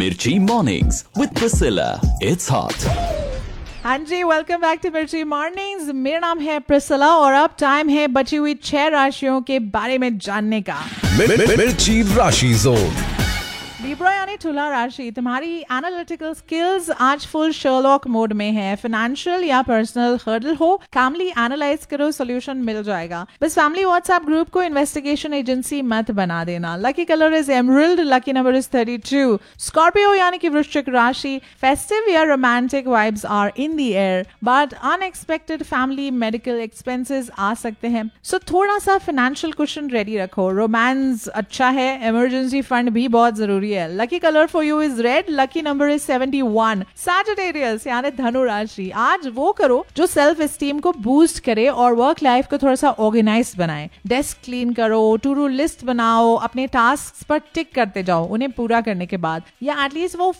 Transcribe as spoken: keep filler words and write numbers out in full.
Mirchi Mornings with Priscilla. It's hot. हाँ जी, welcome back to मिर्ची mornings. मेरा नाम है प्रिसिला और अब टाइम है बची हुई छह राशियों के बारे में जानने का। मिर्ची राशि जोन। लिब्रा यानी तुला राशि, तुम्हारी एनालिटिकल स्किल्स आज फुल शर्लॉक मोड में है। फाइनेंशियल या पर्सनल हर्डल हो, कामली एनालाइज करो, सोल्यूशन मिल जाएगा। बस फैमिली व्हाट्सएप ग्रुप को इन्वेस्टिगेशन एजेंसी मत बना देना। Lucky colour is emerald, lucky number is thirty two. Scorpio यानी कि वृश्चिक राशि, फेस्टिव या romantic vibes are in the air, but unexpected family medical expenses आ सकते हैं, सो थोड़ा सा फाइनेंशियल कुशन रेडी रखो। रोमांस अच्छा है, इमरजेंसी फंड भी बहुत जरूरी है। Lucky colour for you is red, lucky number is seventy one. Sagittarius यानी धनु राशि, आज वो करो जो सेल्फ एस्टीम को बूस्ट करे और वर्क लाइफ को थोड़ा सा ऑर्गेनाइज बनाए। डेस्क क्लीन करो, टू डू लिस्ट बनाओ, अपने टास्क पर टिक करते जाओ उन्हें पूरा करने के बाद, या एटलीस्ट वो